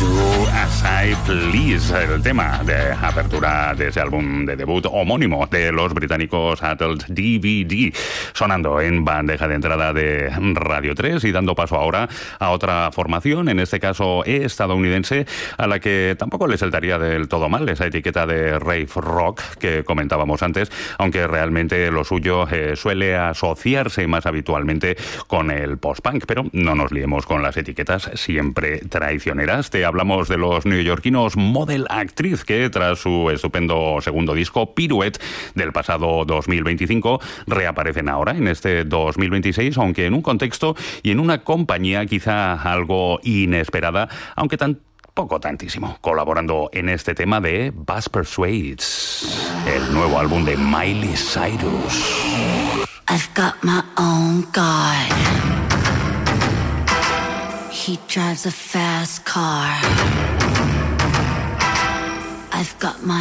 Do As I Please, el tema de apertura de ese álbum de debut homónimo de los británicos Adult DVD, sonando en bandeja de entrada de Radio 3 y dando paso ahora a otra formación, en este caso estadounidense, a la que tampoco le saltaría del todo mal esa etiqueta de rave rock que comentábamos antes, aunque realmente lo suyo suele asociarse más habitualmente con el post-punk, pero no nos liemos con las etiquetas siempre traicioneras. Te hablamos de los neoyorquinos Model Actriz, que tras su estupendo segundo disco, Pirouette, del pasado 2025, reaparecen ahora en este 2026, aunque en un contexto y en una compañía quizá algo inesperada, aunque tampoco tantísimo, colaborando en este tema de Buzz Persuades, el nuevo álbum de Miley Cyrus. I've got my own guy. He drives a fast car. I've got my